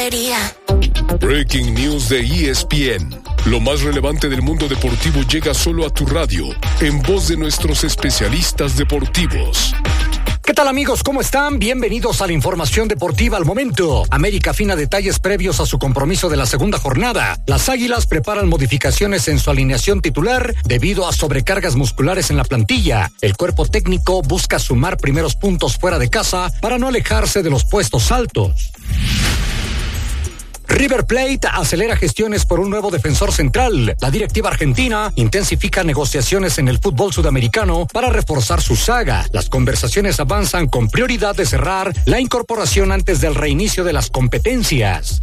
debería. Breaking News de ESPN. Lo más relevante del mundo deportivo llega solo a tu radio, en voz de nuestros especialistas deportivos. ¿Qué tal, amigos? ¿Cómo están? Bienvenidos a la información deportiva al momento. América afina detalles previos a su compromiso de la segunda jornada. Las Águilas preparan modificaciones en su alineación titular debido a sobrecargas musculares en la plantilla. El cuerpo técnico busca sumar primeros puntos fuera de casa para no alejarse de los puestos altos. River Plate acelera gestiones por un nuevo defensor central. La directiva argentina intensifica negociaciones en el fútbol sudamericano para reforzar su saga. Las conversaciones avanzan con prioridad de cerrar la incorporación antes del reinicio de las competencias.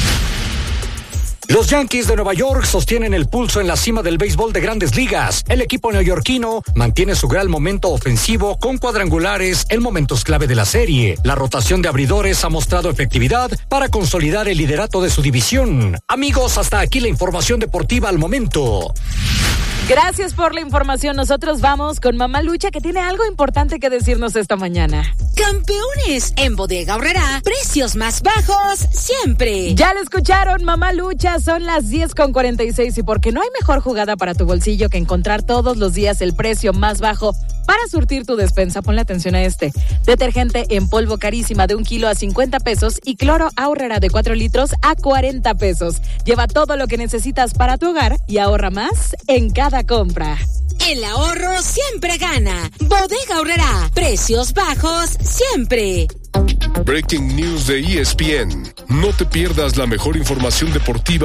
Los Yankees de Nueva York sostienen el pulso en la cima del béisbol de Grandes Ligas. El equipo neoyorquino mantiene su gran momento ofensivo con cuadrangulares en momentos clave de la serie. La rotación de abridores ha mostrado efectividad para consolidar el liderato de su división. Amigos, hasta aquí la información deportiva al momento. Gracias por la información. Nosotros vamos con Mamá Lucha, que tiene algo importante que decirnos esta mañana. Campeones, en Bodega Aurrerá, precios más bajos siempre. Ya lo escucharon, Mamá Lucha, son las 10:46 y porque no hay mejor jugada para tu bolsillo que encontrar todos los días el precio más bajo para surtir tu despensa. Ponle atención a este. Detergente en polvo carísima de 1 kilo a 50 pesos y cloro Aurrerá de 4 litros a 40 pesos. Lleva todo lo que necesitas para tu hogar y ahorra más en cada compra. El ahorro siempre gana. Bodega Aurrerá, precios bajos siempre. Breaking News de ESPN. No te pierdas la mejor información deportiva